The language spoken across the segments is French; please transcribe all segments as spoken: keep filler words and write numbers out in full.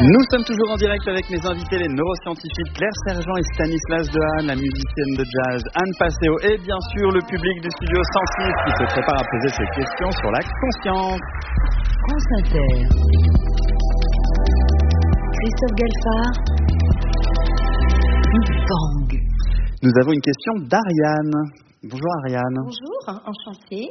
Nous sommes toujours en direct avec mes invités, les neuroscientifiques Claire Sergent et Stanislas Dehaene, la musicienne de jazz Anne Passeo et bien sûr le public du studio cent six qui se prépare à poser ses questions sur la conscience. France Inter. Christophe Galfard. Big Bang. Nous avons une question d'Ariane. Bonjour Ariane. Bonjour, enchantée.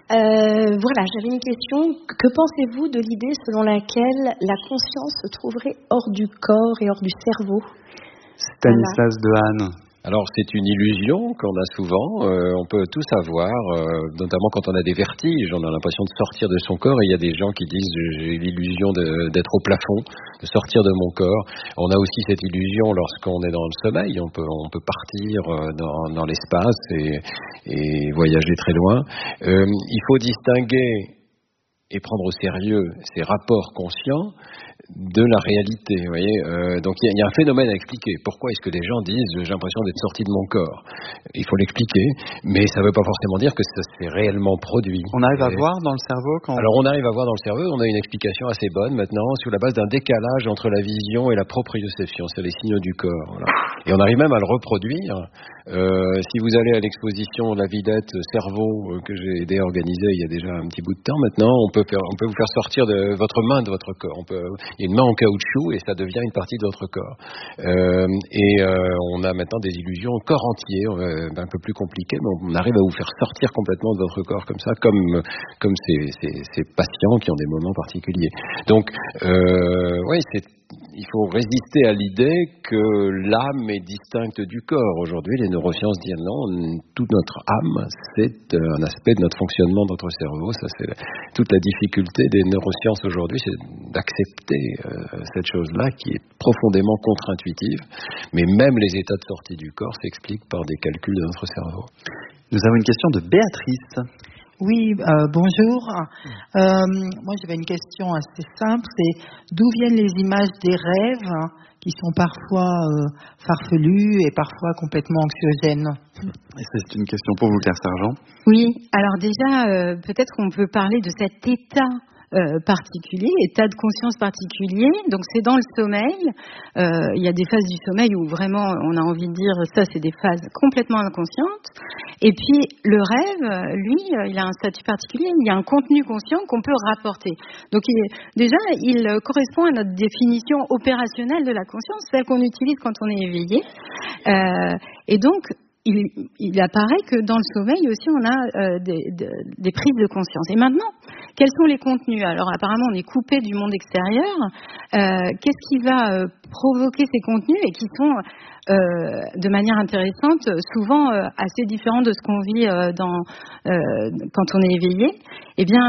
Euh, voilà, j'avais une question. Que pensez-vous de l'idée selon laquelle la conscience se trouverait hors du corps et hors du cerveau ? Stanislas Dehaene. Alors c'est une illusion qu'on a souvent, euh, on peut tout savoir, euh, notamment quand on a des vertiges, on a l'impression de sortir de son corps et il y a des gens qui disent j'ai l'illusion de, d'être au plafond, de sortir de mon corps. On a aussi cette illusion lorsqu'on est dans le sommeil, on peut, on peut partir dans, dans l'espace et, et voyager très loin. Euh, il faut distinguer et prendre au sérieux ces rapports conscients de la réalité, vous voyez. Euh, donc il y, y a un phénomène à expliquer. Pourquoi est-ce que les gens disent j'ai l'impression d'être sorti de mon corps ? Il faut l'expliquer, mais ça ne veut pas forcément dire que ça s'est réellement produit. On arrive à Et voir dans le cerveau quand... Alors on arrive à voir dans le cerveau, on a une explication assez bonne maintenant sur la base d'un décalage entre la vision et la proprioception, c'est les signaux du corps. Voilà. Et on arrive même à le reproduire. Euh, si vous allez à l'exposition La Villette Cerveau euh, que j'ai aidé à organiser il y a déjà un petit bout de temps maintenant, on peut, faire, on peut vous faire sortir de votre main de votre corps. On peut, il y a une main en caoutchouc et ça devient une partie de votre corps. Euh, et euh, on a maintenant des illusions corps entier, euh, un peu plus compliquées, mais on arrive à vous faire sortir complètement de votre corps comme ça, comme, comme ces, ces, ces patients qui ont des moments particuliers. Donc, euh, oui, c'est il faut résister à l'idée que l'âme est distincte du corps. Aujourd'hui, les neurosciences disent non, toute notre âme, c'est un aspect de notre fonctionnement de notre cerveau. Ça, c'est toute la difficulté des neurosciences aujourd'hui, c'est d'accepter euh, cette chose-là qui est profondément contre-intuitive. Mais même les états de sortie du corps s'expliquent par des calculs de notre cerveau. Nous avons une question de Béatrice. Oui, euh, bonjour. Euh, moi, j'avais une question assez simple, c'est d'où viennent les images des rêves qui sont parfois euh, farfelues et parfois complètement anxiogènes ? Et c'est une question pour vous, Claire Sergent. Oui, alors déjà, euh, peut-être qu'on peut parler de cet état Euh, particulier, état de conscience particulier. Donc c'est dans le sommeil. Euh, il y a des phases du sommeil où vraiment on a envie de dire ça, c'est des phases complètement inconscientes. Et puis le rêve, lui, il a un statut particulier. Il y a un contenu conscient qu'on peut rapporter. Donc il est, déjà, il correspond à notre définition opérationnelle de la conscience, celle qu'on utilise quand on est éveillé. Euh, et donc Il, il apparaît que dans le sommeil aussi, on a euh, des, des, des prises de conscience. Et maintenant, quels sont les contenus ? Alors apparemment, on est coupé du monde extérieur. Euh, qu'est-ce qui va euh, provoquer ces contenus et qui sont, euh, de manière intéressante, souvent euh, assez différents de ce qu'on vit euh, dans, euh, quand on est éveillé ? Eh bien...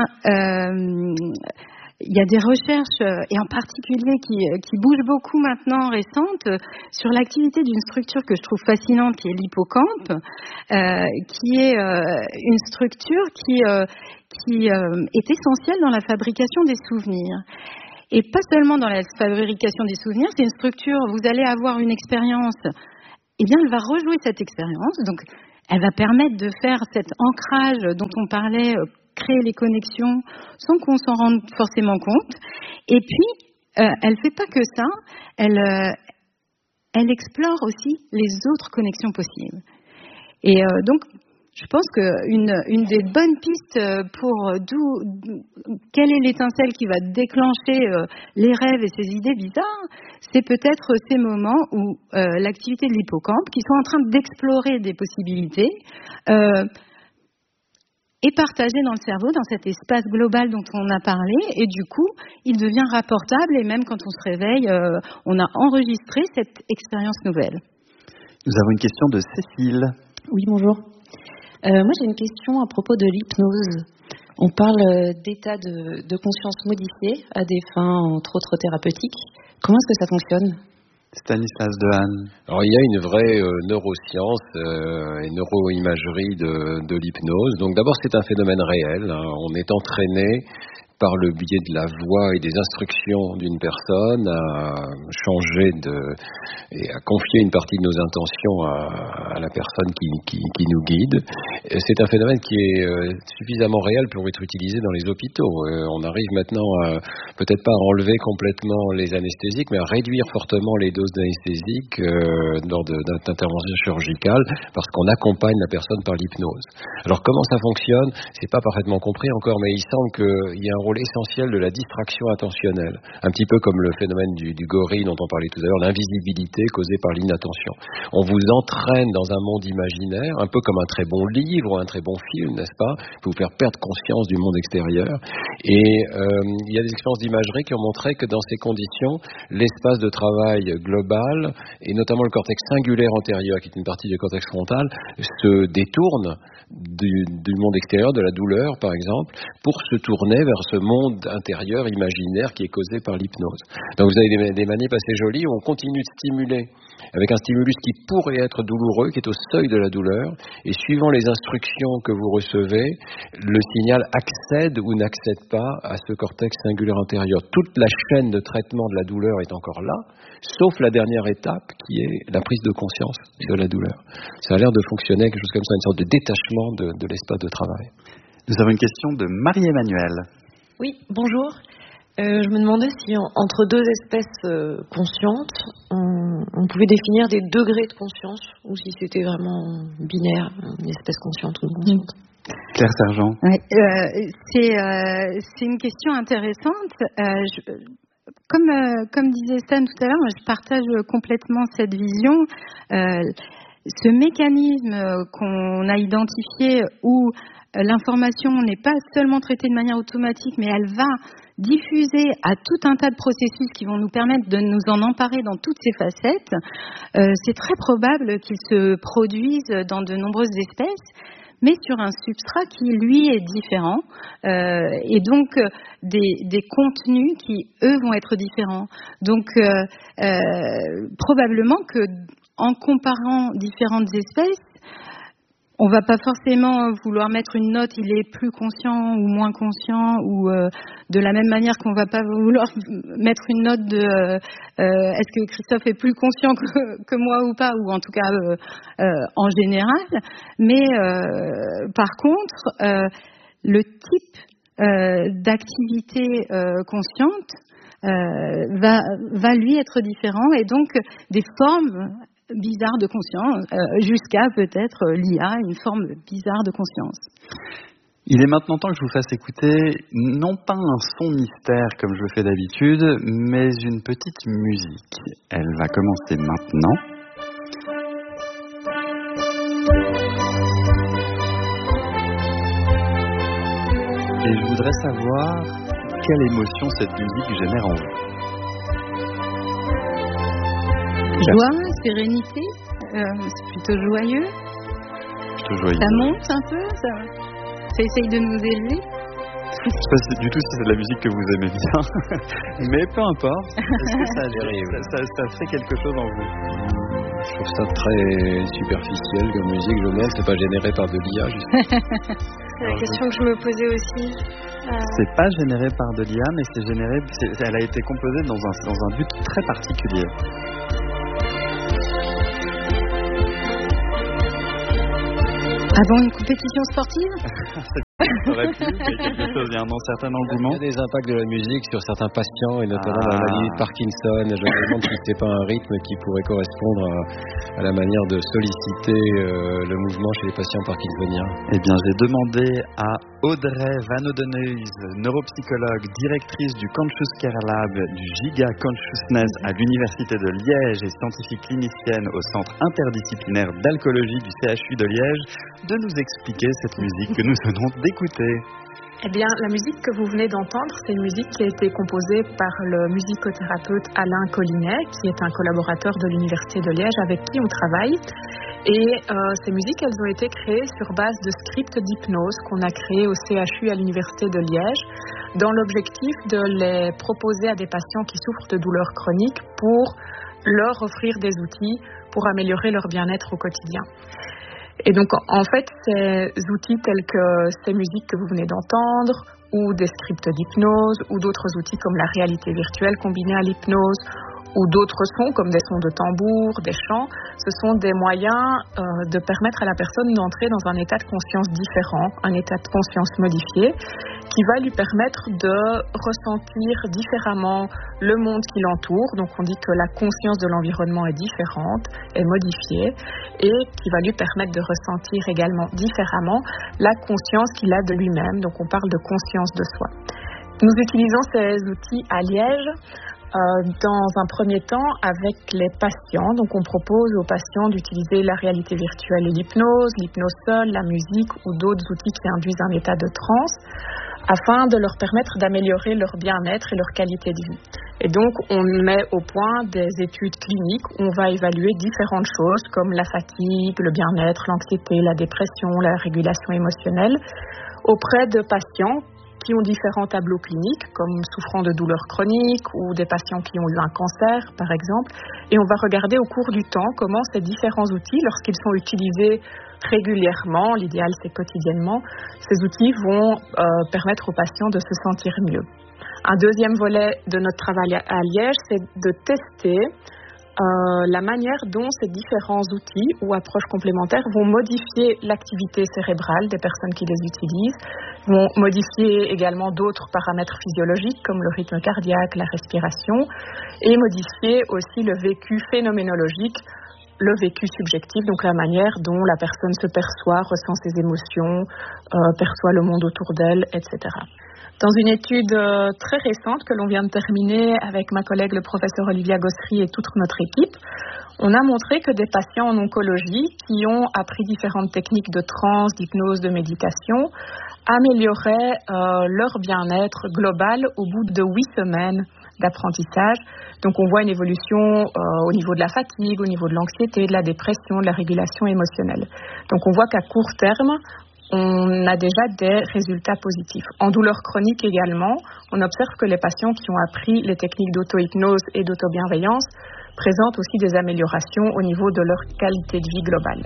Euh, Il y a des recherches, et en particulier qui, qui bougent beaucoup maintenant, récentes, sur l'activité d'une structure que je trouve fascinante, qui est l'hippocampe, euh, qui est euh, une structure qui, euh, qui euh, est essentielle dans la fabrication des souvenirs. Et pas seulement dans la fabrication des souvenirs, c'est une structure, vous allez avoir une expérience, eh bien elle va rejouer cette expérience, donc elle va permettre de faire cet ancrage dont on parlait, créer les connexions sans qu'on s'en rende forcément compte. Et puis, euh, elle ne fait pas que ça, elle, euh, elle explore aussi les autres connexions possibles. Et euh, donc, je pense qu'une une des bonnes pistes pour d'où, quelle est l'étincelle qui va déclencher euh, les rêves et ces idées bizarres, c'est peut-être ces moments où euh, l'activité de l'hippocampe, qui sont en train d'explorer des possibilités, euh, est partagé dans le cerveau, dans cet espace global dont on a parlé, et du coup, il devient rapportable, et même quand on se réveille, euh, on a enregistré cette expérience nouvelle. Nous avons une question de Cécile. Oui, bonjour. Euh, moi, j'ai une question à propos de l'hypnose. On parle d'état de, de conscience modifié à des fins, entre autres, thérapeutiques. Comment est-ce que ça fonctionne ? Stanislas Dehaene. Alors il y a une vraie euh, neuroscience euh, et neuroimagerie de, de l'hypnose. Donc d'abord c'est un phénomène réel, hein. On est entraîné par le biais de la voix et des instructions d'une personne, à changer de et à confier une partie de nos intentions à, à la personne qui, qui, qui nous guide. C'est un phénomène qui est euh, suffisamment réel pour être utilisé dans les hôpitaux. Euh, on arrive maintenant à, peut-être pas à enlever complètement les anesthésiques, mais à réduire fortement les doses d'anesthésiques euh, lors de, d'interventions chirurgicales, parce qu'on accompagne la personne par l'hypnose. Alors comment ça fonctionne ? C'est pas parfaitement compris encore, mais il semble qu'il y a un rôle essentiel de la distraction attentionnelle, un petit peu comme le phénomène du, du gorille dont on parlait tout à l'heure, l'invisibilité causée par l'inattention. On vous entraîne dans un monde imaginaire, un peu comme un très bon livre ou un très bon film, n'est-ce pas, pour vous faire perdre conscience du monde extérieur. Et euh, il y a des expériences d'imagerie qui ont montré que dans ces conditions, l'espace de travail global, et notamment le cortex singulaire antérieur, qui est une partie du cortex frontal, se détourne du, du monde extérieur, de la douleur par exemple, pour se tourner vers ce monde intérieur imaginaire qui est causé par l'hypnose. Donc vous avez des, des manips assez jolies où on continue de stimuler avec un stimulus qui pourrait être douloureux, qui est au seuil de la douleur, et suivant les instructions que vous recevez, le signal accède ou n'accède pas à ce cortex singulaire antérieur. Toute la chaîne de traitement de la douleur est encore là, sauf la dernière étape qui est la prise de conscience de la douleur. Ça a l'air de fonctionner quelque chose comme ça, une sorte de détachement de, de l'espace de travail. Nous avons une question de Marie-Emmanuelle. Oui, bonjour. Euh, je me demandais si en, entre deux espèces euh, conscientes, on, on pouvait définir des degrés de conscience, ou si c'était vraiment binaire, une espèce consciente ou non consciente. Claire Sergent. Oui, euh, c'est, euh, c'est une question intéressante. Euh, je, comme, euh, comme disait Stan tout à l'heure, je partage complètement cette vision. Euh, ce mécanisme qu'on a identifié où l'information n'est pas seulement traitée de manière automatique, mais elle va diffuser à tout un tas de processus qui vont nous permettre de nous en emparer dans toutes ces facettes, euh, c'est très probable qu'ils se produisent dans de nombreuses espèces, mais sur un substrat qui, lui, est différent, euh, et donc euh, des, des contenus qui, eux, vont être différents. Donc, euh, euh, probablement que en comparant différentes espèces, on ne va pas forcément vouloir mettre une note, il est plus conscient ou moins conscient, ou euh, de la même manière qu'on ne va pas vouloir mettre une note de euh, euh, est-ce que Christophe est plus conscient que, que moi ou pas, ou en tout cas euh, euh, en général. Mais euh, par contre, euh, le type euh, d'activité euh, consciente euh, va, va lui être différent, et donc des formes bizarre de conscience, euh, jusqu'à peut-être euh, l'I A, une forme bizarre de conscience. Il est maintenant temps que je vous fasse écouter, non pas un son mystère comme je le fais d'habitude, mais une petite musique. Elle va commencer maintenant. Et je voudrais savoir quelle émotion cette musique génère en vous. Joie, sérénité, euh, c'est plutôt joyeux. Plutôt joyeux. Ça monte un peu, ça, ça essaye de nous élever. Je ne sais pas du tout si c'est de la musique que vous aimez bien, mais peu importe. Est-ce que ça, ça, ça, ça fait quelque chose en vous? Je trouve ça très superficiel comme musique. Je n'aime, c'est pas généré par de l'I A. C'est la question que je me posais aussi. Euh... C'est pas généré par de l'I A, mais c'est généré. C'est, elle a été composée dans un, dans un but très particulier. Avant une compétition sportive? Ça aurait pu, mais quelque chose, il y a un certain engouement. Il y a des impacts de la musique sur certains patients, et notamment ah. dans la maladie de Parkinson. Je me demande si ce n'est pas un rythme qui pourrait correspondre à, à la manière de solliciter euh, le mouvement chez les patients parkinsoniens. Eh bien, j'ai demandé à Audrey Van Oudenhuis, neuropsychologue, directrice du Conscious Care Lab du Giga Consciousness à l'Université de Liège et scientifique clinicienne au Centre interdisciplinaire d'alcoolologie du C H U de Liège, de nous expliquer cette musique que nous venons d'écouter. Eh bien, la musique que vous venez d'entendre, c'est une musique qui a été composée par le musicothérapeute Alain Collinet, qui est un collaborateur de l'Université de Liège avec qui on travaille. Et euh, ces musiques, elles ont été créées sur base de scripts d'hypnose qu'on a créés au C H U à l'Université de Liège, dans l'objectif de les proposer à des patients qui souffrent de douleurs chroniques pour leur offrir des outils pour améliorer leur bien-être au quotidien. Et donc, en fait, ces outils tels que ces musiques que vous venez d'entendre, ou des scripts d'hypnose ou d'autres outils comme la réalité virtuelle combinée à l'hypnose ou d'autres sons comme des sons de tambour, des chants. Ce sont des moyens euh, de permettre à la personne d'entrer dans un état de conscience différent, un état de conscience modifié, qui va lui permettre de ressentir différemment le monde qui l'entoure. Donc on dit que la conscience de l'environnement est différente, est modifiée, et qui va lui permettre de ressentir également différemment la conscience qu'il a de lui-même. Donc on parle de conscience de soi. Nous utilisons ces outils à Liège Euh, dans un premier temps avec les patients. Donc on propose aux patients d'utiliser la réalité virtuelle et l'hypnose, l'hypnose seule, la musique ou d'autres outils qui induisent un état de transe afin de leur permettre d'améliorer leur bien-être et leur qualité de vie. Et donc on met au point des études cliniques où on va évaluer différentes choses comme la fatigue, le bien-être, l'anxiété, la dépression, la régulation émotionnelle auprès de patients qui ont différents tableaux cliniques, comme souffrant de douleurs chroniques ou des patients qui ont eu un cancer, par exemple. Et on va regarder au cours du temps comment ces différents outils, lorsqu'ils sont utilisés régulièrement, l'idéal c'est quotidiennement, ces outils vont euh, permettre aux patients de se sentir mieux. Un deuxième volet de notre travail à Liège, c'est de tester Euh, la manière dont ces différents outils ou approches complémentaires vont modifier l'activité cérébrale des personnes qui les utilisent, vont modifier également d'autres paramètres physiologiques comme le rythme cardiaque, la respiration, et modifier aussi le vécu phénoménologique, le vécu subjectif, donc la manière dont la personne se perçoit, ressent ses émotions, euh, perçoit le monde autour d'elle, et cetera. Dans une étude euh, très récente que l'on vient de terminer avec ma collègue le professeur Olivia Gossery et toute notre équipe, on a montré que des patients en oncologie qui ont appris différentes techniques de transe, d'hypnose, de méditation amélioraient euh, leur bien-être global au bout de huit semaines d'apprentissage. Donc on voit une évolution euh, au niveau de la fatigue, au niveau de l'anxiété, de la dépression, de la régulation émotionnelle. Donc on voit qu'à court terme, on a déjà des résultats positifs. En douleur chronique également, on observe que les patients qui ont appris les techniques d'auto-hypnose et d'auto-bienveillance présentent aussi des améliorations au niveau de leur qualité de vie globale.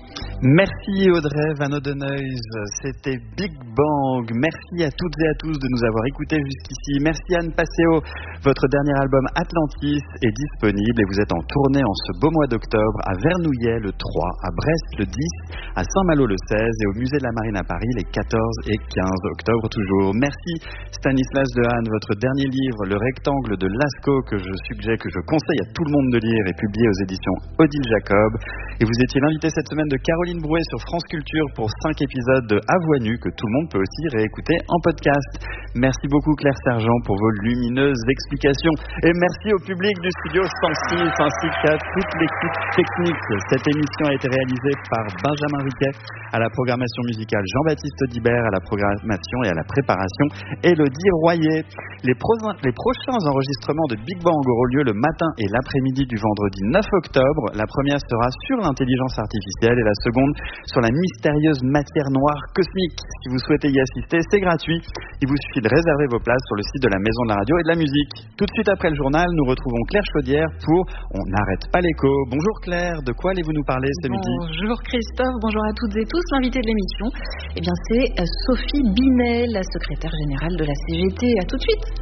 Merci Audrey Van Odenhuis, c'était Big Bang. Merci à toutes et à tous de nous avoir écoutés jusqu'ici. Merci Anne Passeo, votre dernier album Atlantis est disponible et vous êtes en tournée en ce beau mois d'octobre à Vernouillet le trois, à Brest le dix, à Saint-Malo le seize et au musée de la Marine à Paris les quatorze et quinze octobre toujours. Merci Stanislas Dehaene, votre dernier livre Le Rectangle de Lascaux que je suggère, que je conseille à tout le monde de lire est publié aux éditions Odile Jacob. Et vous étiez l'invité cette semaine de Caroline Brouet sur France Culture pour cinq épisodes de À Voix Nue que tout le monde peut aussi réécouter en podcast. Merci beaucoup Claire Sergent pour vos lumineuses explications et merci au public du studio cent six ainsi qu'à toute l'équipe technique. Cette émission a été réalisée par Benjamin Riquet, à la programmation musicale Jean-Baptiste Audibert, à la programmation et à la préparation Élodie Royer. Les, pro- les prochains enregistrements de Big Bang auront lieu le matin et l'après-midi du vendredi neuf octobre. La première sera sur l'intelligence artificielle et la seconde sur la mystérieuse matière noire cosmique. Si vous souhaitez y assister, c'est gratuit. Il vous suffit de réserver vos places sur le site de la Maison de la Radio et de la Musique. Tout de suite après le journal, nous retrouvons Claire Chaudière pour On n'arrête pas l'écho. Bonjour Claire, de quoi allez-vous nous parler ce midi ? Bonjour Christophe, bonjour à toutes et tous. L'invité de l'émission, eh bien c'est Sophie Binet, la secrétaire générale de la C G T. À tout de suite.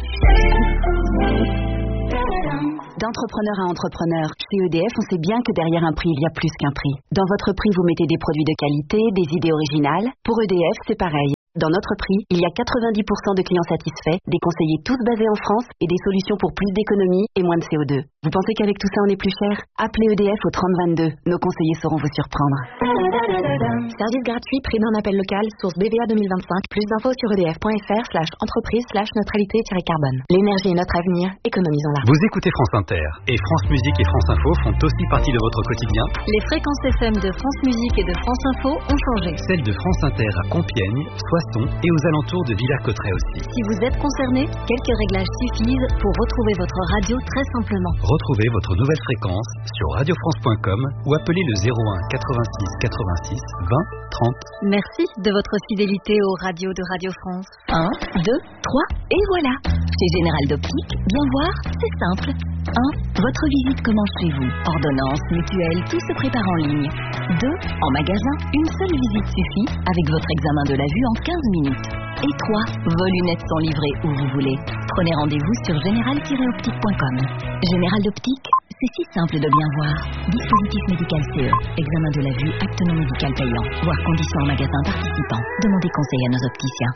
D'entrepreneur à entrepreneur, chez E D F, on sait bien que derrière un prix, il y a plus qu'un prix. Dans votre prix, vous mettez des produits de qualité, des idées originales. Pour E D F, c'est pareil. Dans notre prix, il y a quatre-vingt-dix pour cent de clients satisfaits, des conseillers tous basés en France et des solutions pour plus d'économie et moins de C O deux. Vous pensez qu'avec tout ça, on est plus cher ? Appelez E D F au trente vingt-deux. Nos conseillers sauront vous surprendre. Service gratuit, prix d'un appel local, source B V A deux mille vingt-cinq. Plus d'infos sur edf.fr slash entreprise slash neutralité-carbone. L'énergie est notre avenir, économisons-la. Vous écoutez France Inter et France Musique et France Info font aussi partie de votre quotidien. Les fréquences F M de France Musique et de France Info ont changé. Celles de France Inter à Compiègne, Soissons et aux alentours de Villers-Cotterêts aussi. Si vous êtes concerné, quelques réglages suffisent pour retrouver votre radio très simplement. Retrouvez votre nouvelle fréquence sur radio france point com ou appelez le zéro un quatre-vingt-six quatre-vingt-six vingt trente. Merci de votre fidélité aux radios de Radio France. un, deux, trois et voilà. Chez Général d'Optique, bien voir, c'est simple. un. Votre visite commence chez vous. Ordonnance, mutuelle, tout se prépare en ligne. deux. En magasin, une seule visite suffit avec votre examen de la vue en quinze minutes. Et trois. Vos lunettes sont livrées où vous voulez. Prenez rendez-vous sur général tiret optique point com. Général d'Optique, c'est si simple de bien voir. Dispositif médical C E, examen de la vue, acte non médical payant. Voir conditions en magasin participant. Demandez conseil à nos opticiens.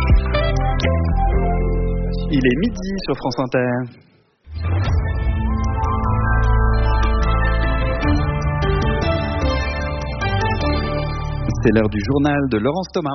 Il est midi sur France Inter. C'est l'heure du journal de Laurence Thomas.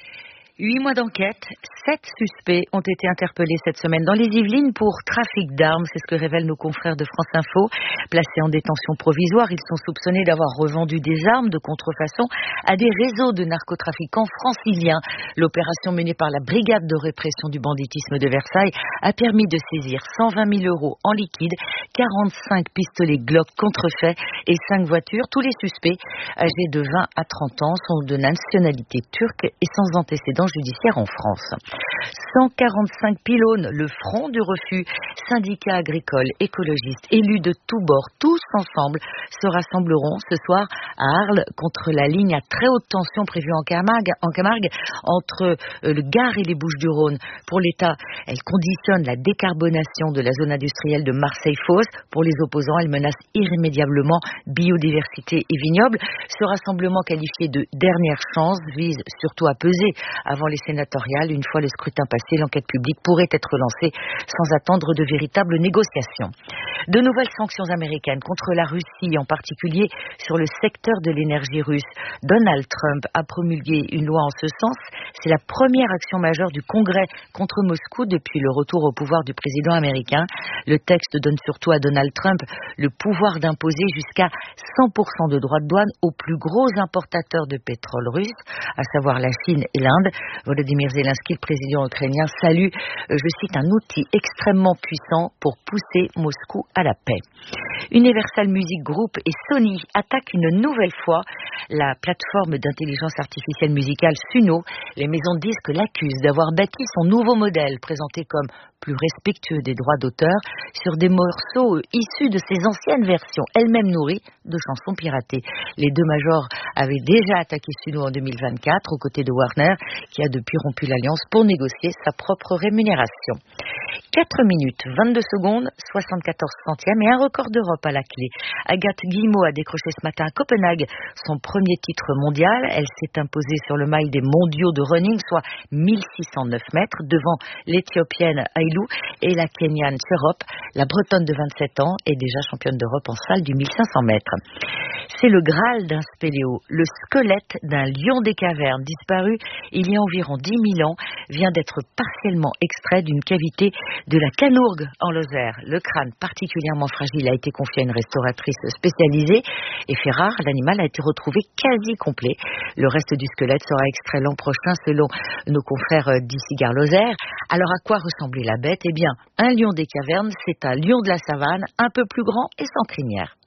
Huit mois d'enquête, sept suspects ont été interpellés cette semaine dans les Yvelines pour trafic d'armes. C'est ce que révèlent nos confrères de France Info. Placés en détention provisoire, ils sont soupçonnés d'avoir revendu des armes de contrefaçon à des réseaux de narcotrafiquants franciliens. L'opération menée par la brigade de répression du banditisme de Versailles a permis de saisir cent vingt mille euros en liquide, quarante-cinq pistolets Glock contrefaits et cinq voitures. Tous les suspects, âgés de vingt à trente ans, sont de nationalité turque et sans antécédents judiciaire en France. cent quarante-cinq pylônes, le front du refus, syndicats agricoles, écologistes, élus de tous bords, tous ensemble se rassembleront ce soir à Arles contre la ligne à très haute tension prévue en Camargue, en Camargue entre euh, le Gard et les Bouches-du-Rhône. Pour l'État, elle conditionne la décarbonation de la zone industrielle de Marseille-Fos. Pour les opposants, elle menace irrémédiablement biodiversité et vignobles. Ce rassemblement qualifié de dernière chance vise surtout à peser avant les sénatoriales. Une fois le scrutin passé, l'enquête publique pourrait être lancée sans attendre de véritables négociations. De nouvelles sanctions américaines contre la Russie, en particulier sur le secteur de l'énergie russe. Donald Trump a promulgué une loi en ce sens. C'est la première action majeure du Congrès contre Moscou depuis le retour au pouvoir du président américain. Le texte donne surtout à Donald Trump le pouvoir d'imposer jusqu'à cent pour cent de droits de douane aux plus gros importateurs de pétrole russe, à savoir la Chine et l'Inde. Volodymyr Zelensky, le président ukrainien, salue, je cite, un outil extrêmement puissant pour pousser Moscou à la paix. Universal Music Group et Sony attaquent une nouvelle fois la plateforme d'intelligence artificielle musicale Suno. Les maisons de disques l'accusent d'avoir bâti son nouveau modèle, présenté comme plus respectueux des droits d'auteur, sur des morceaux issus de ses anciennes versions, elles-mêmes nourries de chansons piratées. Les deux majors avaient déjà attaqué Suno en deux mille vingt-quatre, aux côtés de Warner, qui a depuis rompu l'alliance pour négocier sa propre rémunération. quatre minutes, vingt-deux secondes, soixante-quatorze centièmes et un record d'Europe à la clé. Agathe Guillemot a décroché ce matin à Copenhague son premier titre mondial. Elle s'est imposée sur le mile des mondiaux de running, soit mille six cent neuf mètres, devant l'Éthiopienne Aïlou et la Kenyane Cherop. La Bretonne de vingt-sept ans est déjà championne d'Europe en salle du mille cinq cents mètres. C'est le Graal d'un spéléo. Le squelette d'un lion des cavernes, disparu il y a environ dix mille ans, vient d'être partiellement extrait d'une cavité de la Canourgue en Lozère. Le crâne, particulièrement fragile, a été confié à une restauratrice spécialisée et fait rare, l'animal a été retrouvé quasi complet. Le reste du squelette sera extrait l'an prochain selon nos confrères d'ici Gare Lozère. Alors à quoi ressemblait la bête? Eh bien, un lion des cavernes, c'est un lion de la savane, un peu plus grand et sans crinière.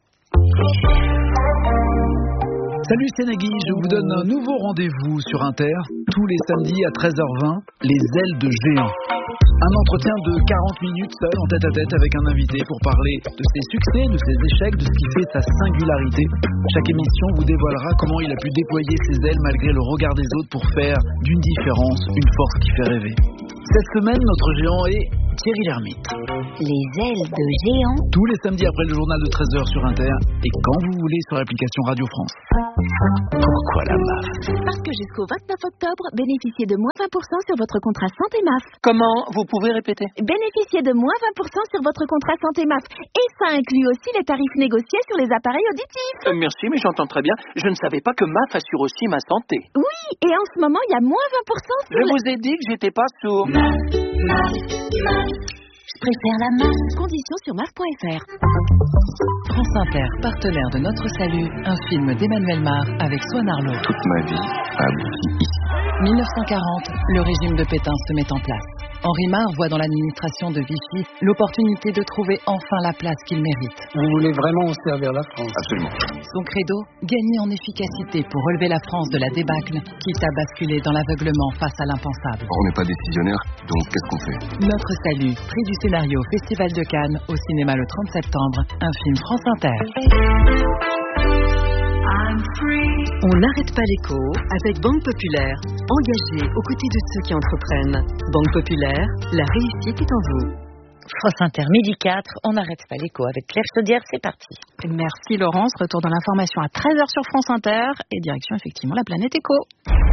Salut, c'est Nagui, je vous donne un nouveau rendez-vous sur Inter, tous les samedis à treize heures vingt, les ailes de géant. Un entretien de quarante minutes seul en tête à tête avec un invité pour parler de ses succès, de ses échecs, de ce qui fait sa singularité. Chaque émission vous dévoilera comment il a pu déployer ses ailes malgré le regard des autres pour faire d'une différence une force qui fait rêver. Cette semaine, notre géant est Thierry Lhermitte. Les ailes de géant. Tous les samedis après le journal de treize heures sur Inter et quand vous voulez sur l'application Radio France. Pourquoi la M A F? Parce que jusqu'au vingt-neuf octobre, bénéficiez de moins vingt pour cent sur votre contrat santé M A F. Comment? Vous pouvez répéter? Bénéficiez de moins vingt pour cent sur votre contrat santé M A F. Et ça inclut aussi les tarifs négociés sur les appareils auditifs. Euh, merci, mais j'entends très bien. Je ne savais pas que M A F assure aussi ma santé. Oui, et en ce moment, il y a moins vingt pour cent sur Je le... vous ai dit que j'étais pas sourd. M A F, M A F, M A F. Je préfère la M A F. Conditions sur M A F point F R. France Inter, partenaire de Notre Salut, un film d'Emmanuel Mar avec Swan Arlo. Toute ma vie a abouti ici. mille neuf cent quarante, le régime de Pétain se met en place. Henri Marre voit dans l'administration de Vichy l'opportunité de trouver enfin la place qu'il mérite. Vous voulez vraiment servir la France? Absolument. Son credo, gagner en efficacité pour relever la France de la débâcle, quitte à basculer dans l'aveuglement face à l'impensable. On n'est pas décisionnaire, donc qu'est-ce qu'on fait? Notre salut, prix du scénario Festival de Cannes, au cinéma le trente septembre, un film France Inter. On n'arrête pas l'écho avec Banque Populaire, engagée aux côtés de ceux qui entreprennent. Banque Populaire, la réussite est en vous. France Inter, midi quatre, on n'arrête pas l'écho avec Claire Chaudière, c'est parti. Merci Laurence, retour dans l'information à treize heures sur France Inter et direction effectivement la planète écho.